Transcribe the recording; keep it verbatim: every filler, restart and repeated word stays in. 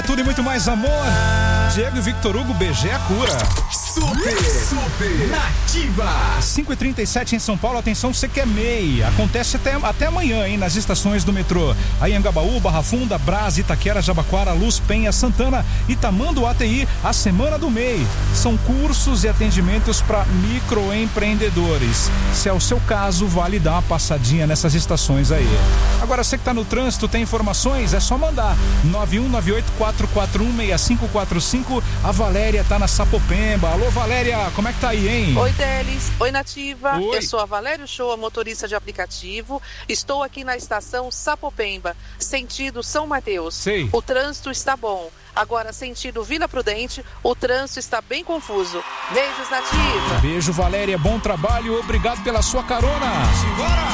tudo e muito mais amor. Diego e Victor Hugo, B G é a cura. Super, super nativa. cinco e trinta e sete em São Paulo, atenção, você que é M E I. Acontece até, até amanhã, hein, nas estações do metrô. Anhangabaú, Barra Funda, Brás, Itaquera, Jabaquara, Luz, Penha, Santana e Tamanduá T I, a Semana do M E I. São cursos e atendimentos para microempreendedores. Se é o seu caso, vale dar uma passadinha nessas estações aí. Agora, você que está no trânsito, tem informações? É só mandar nove um nove oito quatro quatro um seis cinco quatro cinco. A Valéria tá na Sapopemba. Alô, Valéria, como é que tá aí, hein? Oi, Teles. Oi, Nativa. Oi. Eu sou a Valéria Shoa, motorista de aplicativo. Estou aqui na estação Sapopemba, sentido São Mateus. Sei. O trânsito está bom. Agora, sentido Vila Prudente, o trânsito está bem confuso. Beijos, Nativa. Beijo, Valéria. Bom trabalho. Obrigado pela sua carona. Simbora!